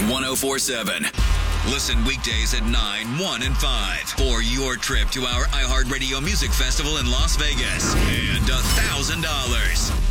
1047. Listen weekdays at 9, 1, and 5 for your trip to our iHeartRadio Music Festival in Las Vegas and $1,000.